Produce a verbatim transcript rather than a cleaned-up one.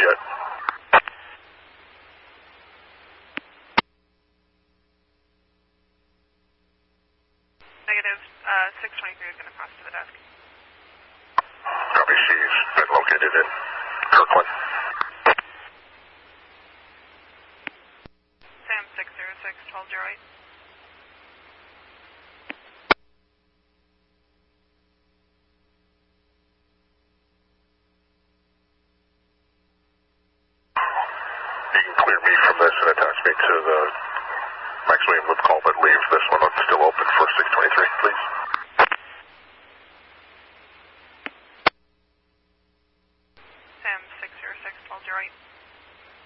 yet. Negative, uh, six twenty-three is going to cross to the desk. Copy, she's been located in Kirkland. Sam six zero six, twelve zero eight. You can clear me from this and attach me to the Max William loop call, but leave this one still open for six twenty-three, please. Sam six zero six, twelve zero eight.